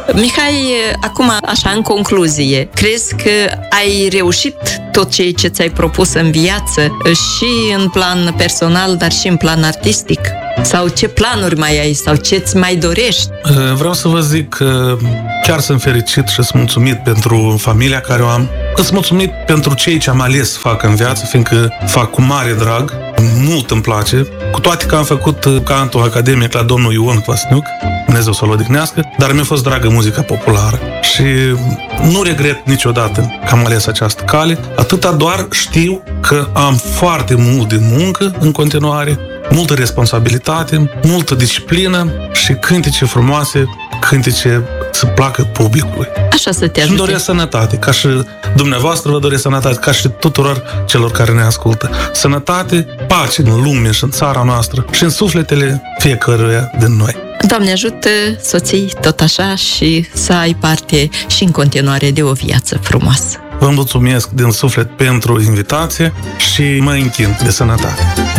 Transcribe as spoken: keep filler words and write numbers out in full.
Mihai, acum, așa, în concluzie, crezi că ai reușit tot ceea ce ți-ai propus în viață și în plan personal, dar și în plan artistic? Sau ce planuri mai ai? Sau ce-ți mai dorești? Vreau să vă zic că chiar sunt fericit și sunt mulțumit pentru familia care o am. Sunt mulțumit pentru cei ce am ales să fac în viață, fiindcă fac cu mare drag, mult îmi place. Cu toate că am făcut cantul academic la domnul Ion Kvasniuc, Dumnezeu să-l odihnească, dar mi-a fost dragă muzica populară. Și nu regret niciodată că am ales această cale. Atâta doar știu că am foarte mult de muncă în continuare, multă responsabilitate, multă disciplină și cântece frumoase, cântece să placă publicului. Așa să te ajute. Și îmi doresc sănătate, ca și dumneavoastră vă doresc sănătate, ca și tuturor celor care ne ascultă. Sănătate, pace în lume și în țara noastră și în sufletele fiecăruia din noi. Doamne ajută soții tot așa și să ai parte și în continuare de o viață frumoasă. Vă mulțumesc din suflet pentru invitație și mă închin de sănătate.